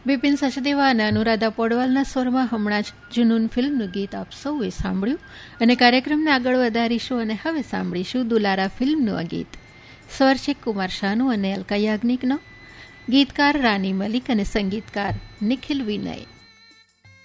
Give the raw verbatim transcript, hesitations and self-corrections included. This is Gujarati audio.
બિપિન સચદેવા અને અનુરાધા પોડવાલના સ્વરમાં હમણાં જ જુનૂન ફિલ્મનું ગીત આપ સૌએ સાંભળ્યું અને કાર્યક્રમને આગળ વધારીશું અને હવે સાંભળીશું દુલારા ફિલ્મનું આ ગીત. સ્વર છે કુમાર શાનુ અને અલકા યાજ્ઞિકનો, ગીતકાર રાની મલિક અને સંગીતકાર નિખિલ વિનય.